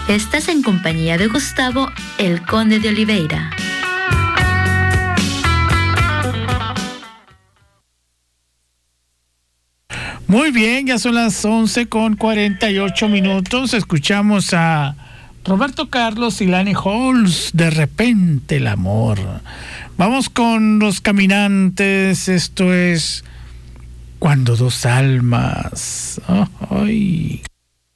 Estás en compañía de Gustavo, el Conde de Oliveira. Muy bien, ya son las 11:48. Escuchamos a Roberto Carlos y Lani Halls, De repente el amor. Vamos con Los Caminantes, esto es Cuando dos almas. Ay.